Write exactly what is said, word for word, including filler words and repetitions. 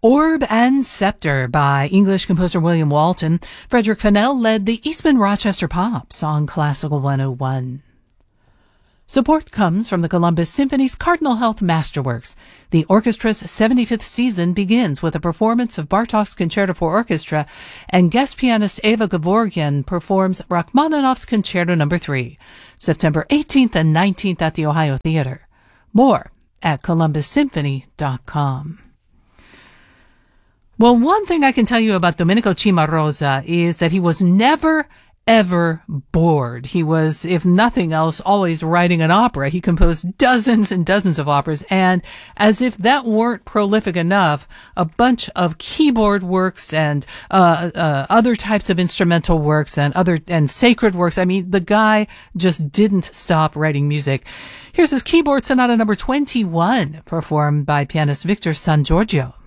Orb and Scepter by English composer William Walton. Frederick Fennell led the Eastman Rochester Pops on Classical one oh one. Support comes from the Columbus Symphony's Cardinal Health Masterworks. The orchestra's seventy-fifth season begins with a performance of Bartók's Concerto for Orchestra, and guest pianist Eva Gevorgyan performs Rachmaninoff's Concerto Number three, September eighteenth and nineteenth at the Ohio Theater. More at columbus symphony dot com. Well, one thing I can tell you about Domenico Cimarosa is that he was never, ever bored. He was, if nothing else, always writing an opera. He composed dozens and dozens of operas, and as if that weren't prolific enough, a bunch of keyboard works and uh, uh, other types of instrumental works and other and sacred works. I mean, the guy just didn't stop writing music. Here's his keyboard sonata number twenty-one, performed by pianist Victor San Giorgio.